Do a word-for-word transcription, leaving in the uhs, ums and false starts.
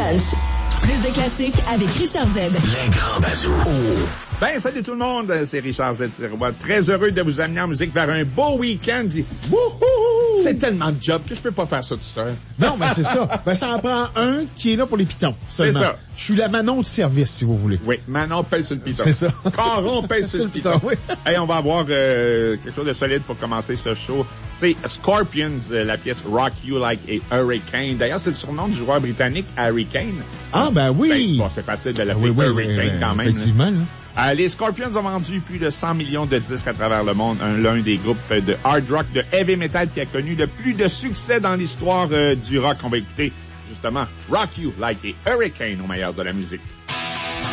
Punch. Plus de classiques avec Richard Z. Les grands bazous. Oh. Ben, salut tout le monde, c'est Richard Z. Très heureux de vous amener en musique vers un beau week-end. Wouhou! C'est tellement de job que je peux pas faire ça tout seul. Non, ben c'est ça. Ben ça en prend un qui est là pour les pitons. Seulement. C'est ça. Je suis la Manon de service, si vous voulez. Oui, Manon pèse sur le piton. C'est ça. Caron pèse sur le piton. Oui. Hey, on va avoir euh, quelque chose de solide pour commencer ce show. C'est Scorpions, euh, la pièce Rock You Like a Hurricane. D'ailleurs, c'est le surnom du joueur britannique Harry Kane. Ah, ben oui. Ben, bon, c'est facile de l'appeler oui, oui, Hurricane oui, quand même. Effectivement, là. Euh, les Scorpions ont vendu plus de cent millions de disques à travers le monde. Un, l'un des groupes de hard rock, de heavy metal qui a connu le plus de succès dans l'histoire euh, du rock. On va écouter justement Rock You Like a Hurricane au meilleur de la musique.